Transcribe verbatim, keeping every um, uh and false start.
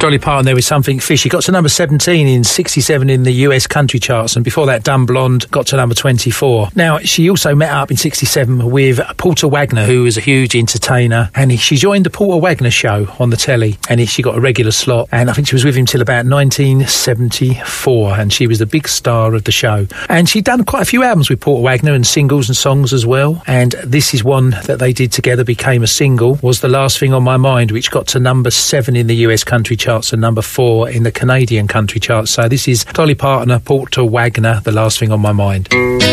Dolly Parton there with Something Fishy. Got to number seventeen in sixty-seven in the U S country charts, and before that Dumb Blonde got to number twenty-four. Now, she also met up in sixty-seven with Porter Wagner, who was a huge entertainer, and he, she joined the Porter Wagner show on the telly, and he, she got a regular slot, and I think she was with him till about nineteen seventy-four, and she was the big star of the show. And she'd done quite a few albums with Porter Wagner and singles and songs as well, and this is one that they did together, became a single, was The Last Thing on My Mind, which got to number seven in the U S country charts and number four in the Canadian country charts. So this is Dolly Parton, Porter Wagner, The Last Thing on My Mind.